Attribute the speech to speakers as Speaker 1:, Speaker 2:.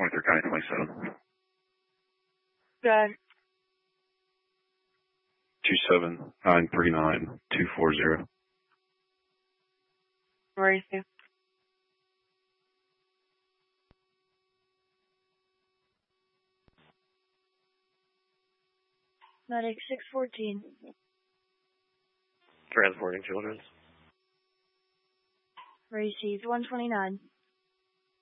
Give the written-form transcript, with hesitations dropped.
Speaker 1: 23 County 27.
Speaker 2: Good.
Speaker 1: 27939
Speaker 2: Where is he? Medic 614.
Speaker 3: Transporting children.
Speaker 2: Received 129.